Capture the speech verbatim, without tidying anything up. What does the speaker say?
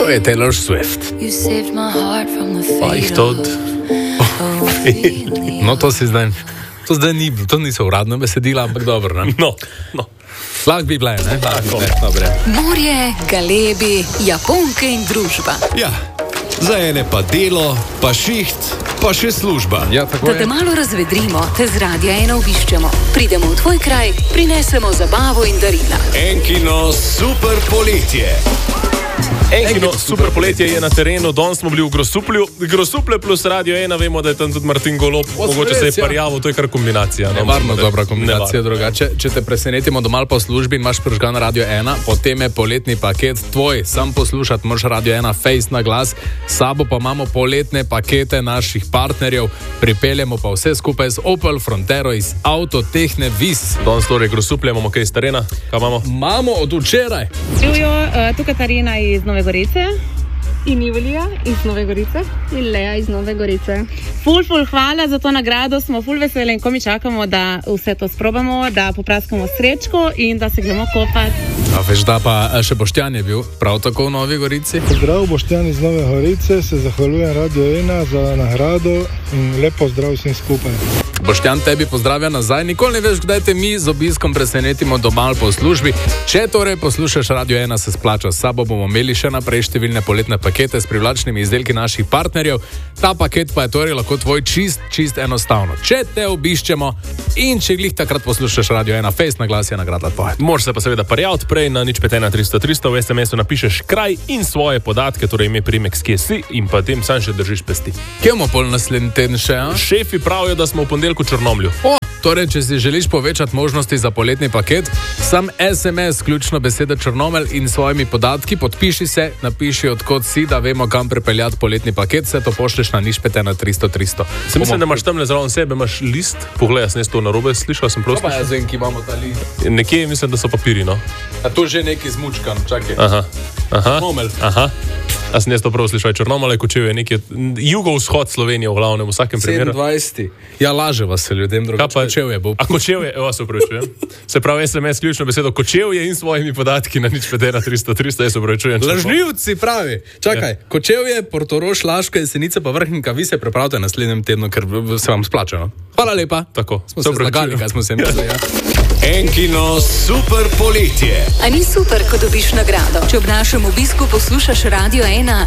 To je Taylor Swift. Pa jih to od... No, to si zdaj... To zdaj ni, to niso uradno besedila, ampak dobro, ne? No, no. Lahko bi bile, ne? Lahko bi bile, morje, galebi, Japonke in družba. Ja, za ene pa delo, pa šiht, pa še služba. Ja, tako da te je. malo razvedrimo, te z Radia ena obiščemo. Pridemo v tvoj kraj, prinesemo zabavo in darila. Enkino super poletje. Enkino super poletje je na terenu, danes smo bili v Grosuplju. Grosuplje plus Radio ena, vemo, da je tam tudi Martin Golob. Mogoče se je parjavil, to je kar kombinacija. No? Nevarno dobra kombinacija, drugače. Če te presenetimo doma po službi in imaš prižgan Radio ena, potem je poletni paket tvoj, sam poslušati moraš Radio ena face na glas, sabo pa imamo poletne pakete naših partnerjev, pripeljemo pa vse skupaj z Opel Frontero iz Autotehne Vis. Danes torej Grosuplje, imamo kaj iz terena? Kaj imamo? Imamo od včeraj. Živijo uh, tukaj Katarina iz Nove Gorice. In Julija iz Nove Gorice. In Lea iz Nove Gorice. Ful, ful, hvala za to nagrado, smo ful veseli in ko mi čakamo, da vse to sprobamo, da popraskamo srečko in da se gremo kopati. A veš, da pa še Boštjan je bil prav tako v Novi Gorici? Pozdrav, Boštjan iz Nove Gorice, se zahvaljujem Radio ena za nagrado in lepo zdrav vsem skupaj. Boštjan, tebi pozdravlja nazaj. Nikoli ne veš, kdaj te mi z obiskom presenetimo doma po službi. Če torej poslušaš Radio ena, se splača. S sabo bomo imeli še naprej številne poletne pakete s privlačnimi izdelki naših partnerjev. Ta paket pa je torej lahko tvoj čist, čist enostavno. Če te obiščemo in če glih takrat poslušaš Radio ena, face na glas je nagrada tvoja. Moraš se pa seveda parjaviti prej na nič pet ena tristo tristo, v es em esu napišeš kraj in svoje podatke, torej ime, priimek, kje si in pa tem sam še držiš pesti. Kje bomo pol naslednji teden še, a? Šefi pravijo, da smo v ponedeljku v Črnomlju. O, torej, če si želiš povečati možnosti za poletni paket, sam es em es, ključno beseda Črnomelj in svojimi podatki, podpiši se, napiši odkot si, da vemo, kam pripeljati poletni paket, se to pošleš na nič pet ena tristo tristo. Se mislim, da imaš tamle zraven sebe, imaš list, poglej, jaz ne to narobe slišal, sem prosto. Pa jaz vem, ki imamo ta list. Nekje mislim, da so papiri, no. A to že neki zmučkan, čakaj. Aha, aha, Črnomelj. aha. A sem jaz to prav slišal, Črnomelj je Kočevje, nekje jugovzhod Slovenije v glavnem, v vsakem primeru. sedemindvajseti Ja, laže vas se ljudem, drugače Kočevje bo. A Kočevje, evo se upravičujem. Se pravi, es em es ključno besedo Kočevje in svojimi podatki na nič pet ena tristo tristo, jaz se upravičujem. Lažnivci pravi. Čakaj, ja. Kočevje, Portorož, Laško, Jesenice pa Vrhnika, vi se pripravite naslednjem tednu, ker se vam splača, no? Hvala lepa. Tako. Smo se zlagali, kaj smo se imeli, ja. Enkino super poletje. A ni super, ko dobiš nagrado? Če ob našem obisku poslušaš Radio ena,